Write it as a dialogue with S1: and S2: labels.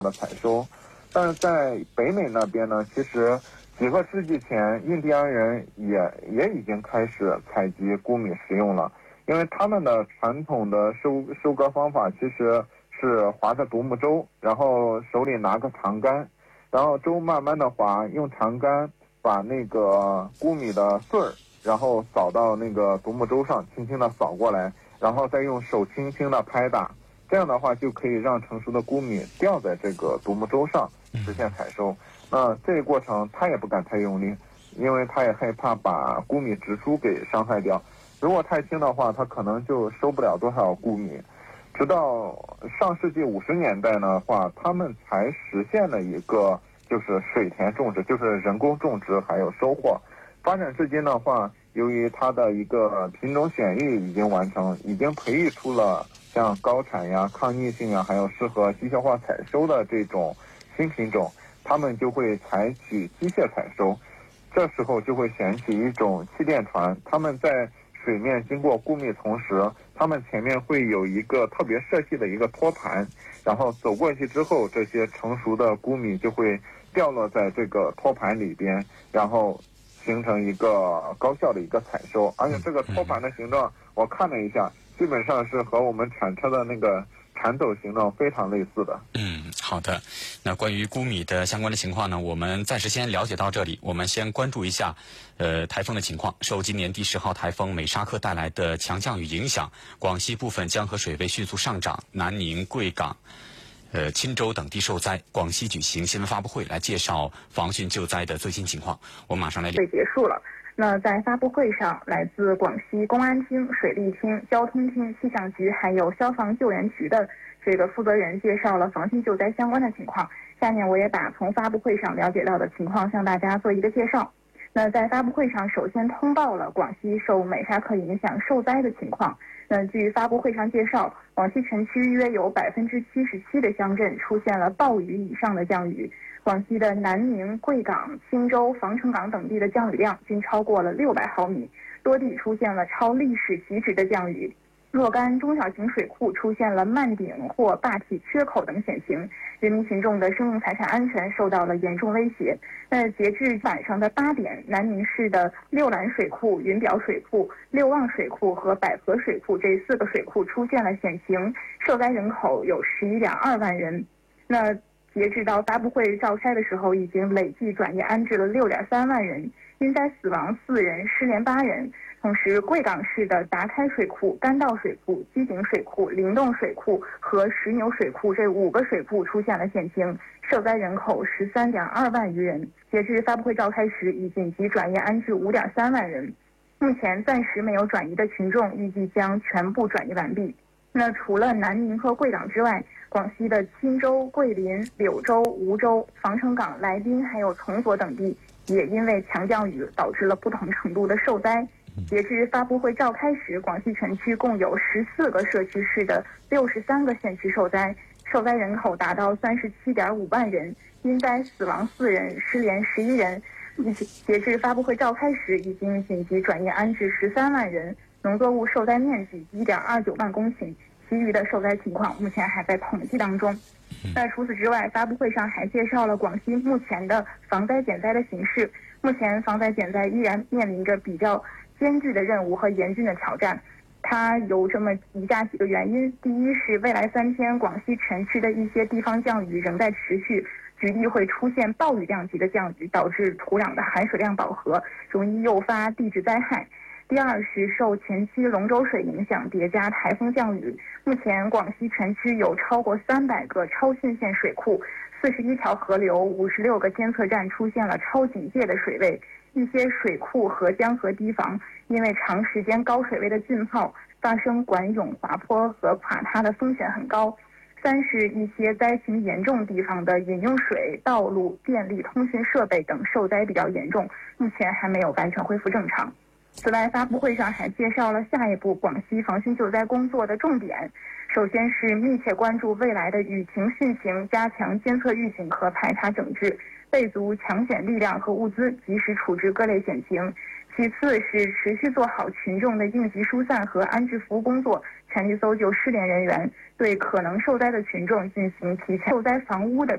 S1: 的采收。但是在北美那边呢，其实几个世纪前，印第安人也已经开始采集谷米食用了，因为他们的传统的收割方法其实是划着独木舟，然后手里拿个长杆，然后舟慢慢的划，用长杆把那个谷米的穗儿，然后扫到那个独木舟上，轻轻的扫过来，然后再用手轻轻的拍打，这样的话就可以让成熟的谷米掉在这个独木舟上，实现采收。那这个过程他也不敢太用力，因为他也害怕把谷米直株给伤害掉。如果太轻的话，他可能就收不了多少谷米。直到上世纪50年代的话，他们才实现了一个就是水田种植，就是人工种植还有收获。发展至今的话，由于它的一个品种选育已经完成，已经培育出了像高产呀、抗逆性呀，还有适合机械化采收的这种新品种，他们就会采取机械采收。这时候就会选取一种气垫船，他们在水面经过谷米丛时，他们前面会有一个特别设计的一个托盘，然后走过去之后，这些成熟的谷米就会掉落在这个托盘里边，然后形成一个高效的一个采收。而且这个托盘的形状我看了一下，基本上是和我们铲车的那个铲斗形状非常类似的。
S2: 好的。那关于谷米的相关的情况呢，我们暂时先了解到这里。我们先关注一下台风的情况。受今年第10号台风美沙克带来的强降雨影响，广西部分江河水位迅速上涨，南宁、贵港、钦州等地受灾。广西举行新闻发布会来介绍防汛救灾的最新情况。我们马上来。
S3: 结束了。那在发布会上，来自广西公安厅、水利厅、交通厅、气象局还有消防救援局的这个负责人介绍了防汛救灾相关的情况。下面我也把从发布会上了解到的情况向大家做一个介绍。那在发布会上，首先通报了广西受美沙克影响受灾的情况。那据发布会上介绍，广西全区约有77%的乡镇出现了暴雨以上的降雨。广西的南宁、贵港、钦州、防城港等地的降雨量均超过了600毫米，多地出现了超历史极值的降雨。若干中小型水库出现了漫顶或坝体缺口等险情，人民群众的生命财产安全受到了严重威胁。那截至晚上的8点，南宁市的六兰水库、云表水库、六旺水库和百合水库这4个水库出现了险情，受灾人口有11.2万人。那截至到发布会召开的时候，已经累计转业安置了6.3万人，因灾死亡4人，失联8人。同时，贵港市的达开水库、甘道水库、机井水库、灵洞水库和石牛水库这5个水库出现了险情，受灾人口13.2万余人。截至发布会召开时，已紧急转业安置5.3万人。目前暂时没有转移的群众，预计将全部转移完毕。那除了南宁和贵港之外，广西的钦州、桂林、柳州、梧州、防城港、来宾还有崇左等地，也因为强降雨导致了不同程度的受灾。截至发布会召开时，广西全区共有14个社区市的63个县区受灾，受灾人口达到37.5万人，因灾死亡4人，失联11人。截至发布会召开时，已经紧急转业安置13万人，农作物受灾面积1.29万公顷，其余的受灾情况目前还在统计当中。那除此之外，发布会上还介绍了广西目前的防灾减灾的形势。目前防灾减灾依然面临着比较艰巨的任务和严峻的挑战，它有这么以下几个原因。第一是未来3天广西全区的一些地方降雨仍在持续，局地会出现暴雨量级的降雨，导致土壤的含水量饱和，容易诱发地质灾害。第二是受前期龙舟水影响叠加台风降雨，目前广西全区有超过300个超汛线水库，41条河流，56个监测站出现了超警戒的水位。一些水库和江河堤防因为长时间高水位的浸泡，发生管涌、滑坡和垮塌的风险很高。3是一些灾情严重地方的饮用水、道路、电力、通讯设备等受灾比较严重，目前还没有完全恢复正常。此外，发布会上还介绍了下一步广西防汛救灾工作的重点。首先是密切关注未来的雨情汛情，加强监测预警和排查整治，备足抢险力量和物资，及时处置各类险情。其其次是持续做好群众的应急疏散和安置服务工作，全力搜救失联人员，对可能受灾的群众进行提前受灾房屋的